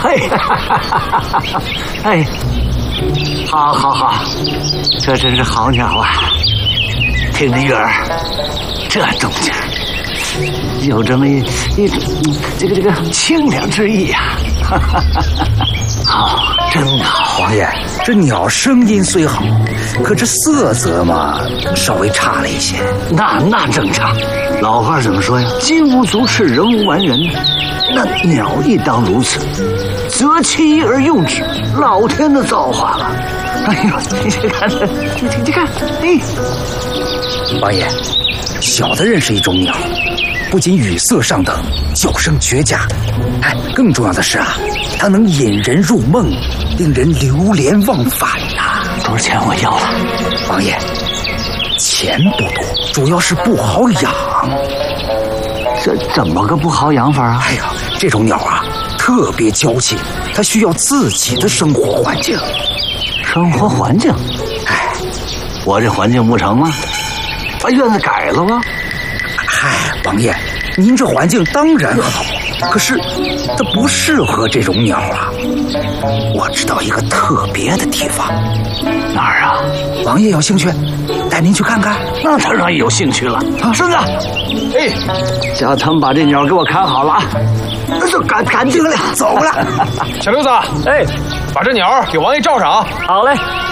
嘿，哎，好，这真是好鸟啊！听着月儿，这动静有这么一种这个清凉之意呀！好，真好。 王爷，这鸟声音虽好，可这色泽嘛，稍微差了一些。 那正常。老话怎么说呀？金无足赤，人无完人。那鸟亦当如此，择其一而用之，老天的造化了。哎呦，你看，哎， 王爷，小的认识一种鸟，不仅语色上等，叫声绝佳，哎，更重要的是啊，它能引人入梦，令人流连忘返呐。 多少钱我要了？ 王爷，钱不多，主要是不好养。 这怎么个不好养法啊？ 哎呀，这种鸟啊，特别娇气，它需要自己的生活环境。 生活环境？哎，我这环境不成吗？把院子改了吗？ 嗨，王爷，您这环境当然好，可是它不适合这种鸟啊。我知道一个特别的地方。 哪儿啊？ 王爷有兴趣？带您去看看。 那当然有兴趣了。啊，孙子，哎，叫他们把这鸟给我看好了啊！这赶紧了，走了。 小刘子，哎，把这鸟给王爷罩上啊！ 好嘞。